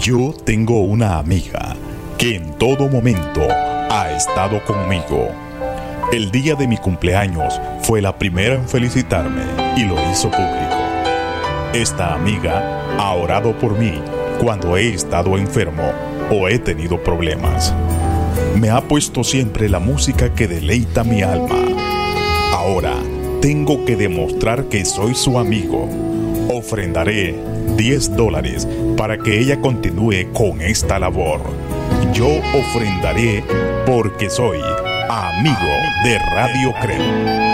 Yo tengo una amiga que en todo momento ha estado conmigo. El día de mi cumpleaños fue la primera en felicitarme y lo hizo público. Esta amiga ha orado por mí cuando he estado enfermo o he tenido problemas. Me ha puesto siempre la música que deleita mi alma. Ahora tengo que demostrar que soy su amigo. Ofrendaré $10 para que ella continúe con esta labor. Yo ofrendaré porque soy amigo de Radio Creo.